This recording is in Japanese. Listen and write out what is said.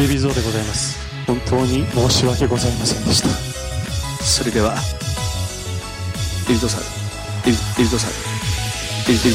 海老蔵でございます。本当に申し訳ございませんでした。 それでは、海老蔵さん、